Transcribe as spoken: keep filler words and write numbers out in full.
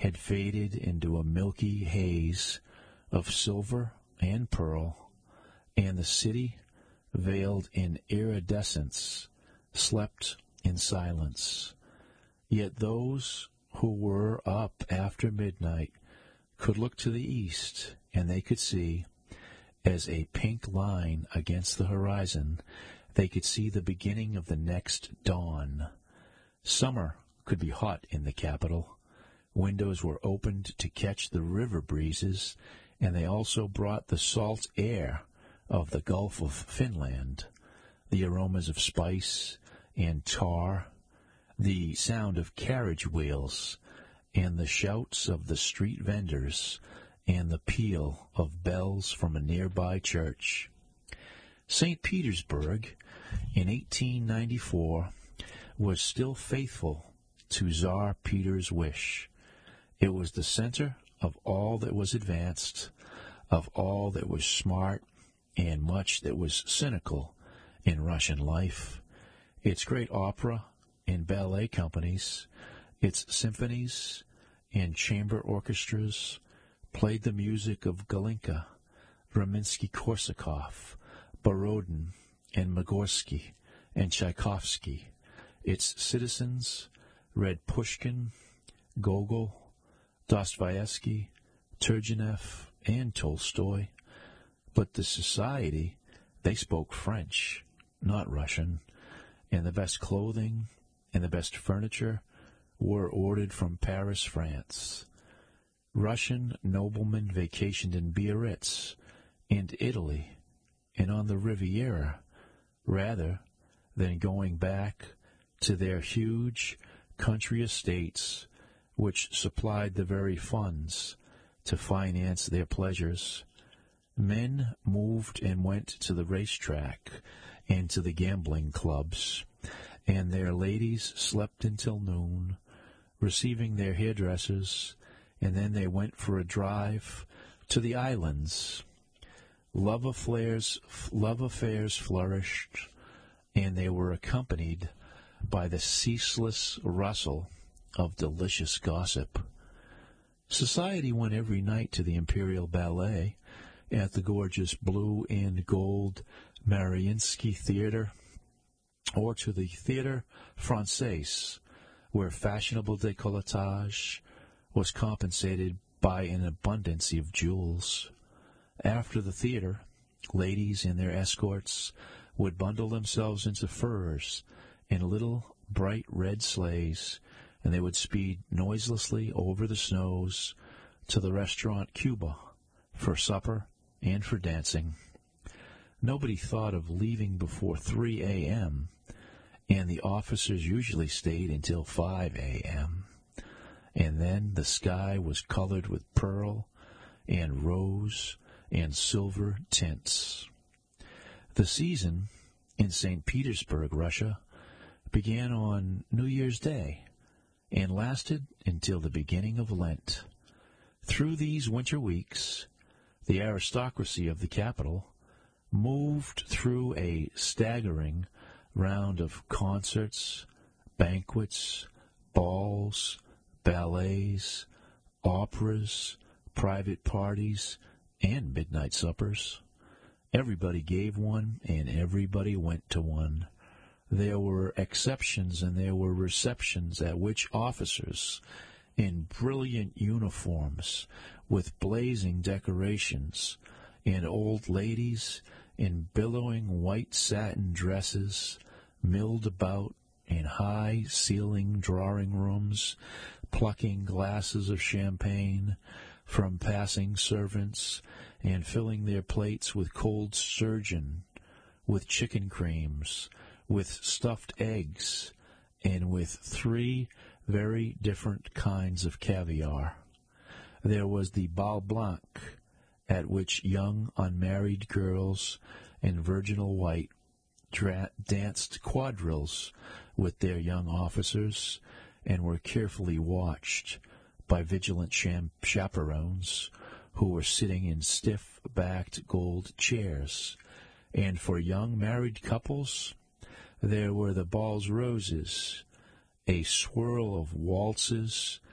had faded into a milky haze of silver and pearl, and the city, veiled in iridescence, slept in silence. Yet those who were up after midnight could look to the east, and they could see, as a pink line against the horizon, they could see the beginning of the next dawn. Summer could be hot in the capital. Windows were opened to catch the river breezes, and they also brought the salt air of the Gulf of Finland, the aromas of spice and tar, the sound of carriage wheels, and the shouts of the street vendors, and the peal of bells from a nearby church. Saint Petersburg, in eighteen ninety-four, was still faithful to Tsar Peter's wish. It was the center of all that was advanced, of all that was smart, and much that was cynical in Russian life. Its great opera and ballet companies, its symphonies and chamber orchestras played the music of Galinka, Rimsky-Korsakov, Borodin, and Magorsky, and Tchaikovsky. Its citizens read Pushkin, Gogol, Dostoevsky, Turgenev, and Tolstoy. But the society, they spoke French, not Russian, and the best clothing and the best furniture were ordered from Paris, France. Russian noblemen vacationed in Biarritz and Italy and on the Riviera, rather than going back to their huge country estates, which supplied the very funds to finance their pleasures. Men moved and went to the racetrack and to the gambling clubs, and their ladies slept until noon, receiving their hairdressers, and then they went for a drive to the islands. Love affairs, love affairs flourished, and they were accompanied by the ceaseless rustle of delicious gossip. Society went every night to the Imperial Ballet at the gorgeous blue and gold Mariinsky Theater, or to the Theatre Français, where fashionable décolletage was compensated by an abundance of jewels. After the theater, ladies and their escorts would bundle themselves into furs in little bright red sleighs, and they would speed noiselessly over the snows to the restaurant Cuba for supper and for dancing. Nobody thought of leaving before three a.m., and the officers usually stayed until five a.m., and then the sky was colored with pearl and rose and silver tints. The season in Saint Petersburg, Russia, began on New Year's Day and lasted until the beginning of Lent. Through these winter weeks, the aristocracy of the capital moved through a staggering round of concerts, banquets, balls, ballets, operas, private parties, and midnight suppers. Everybody gave one, and everybody went to one. There were exceptions, and there were receptions at which officers in brilliant uniforms with blazing decorations, and old ladies in billowing white satin dresses milled about in high-ceiling drawing rooms, plucking glasses of champagne from passing servants and filling their plates with cold sturgeon, with chicken creams, with stuffed eggs, and with three very different kinds of caviar. There was the bal blanc, at which young unmarried girls in virginal white dra- danced quadrilles with their young officers and were carefully watched by vigilant sham- chaperones who were sitting in stiff-backed gold chairs. And for young married couples, there were the bals roses, a swirl of waltzes